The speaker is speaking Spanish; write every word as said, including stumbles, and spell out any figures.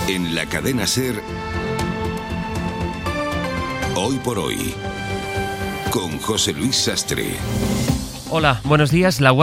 En la cadena SER, Hoy por Hoy, con José Luis Sastre. Hola, buenos días. La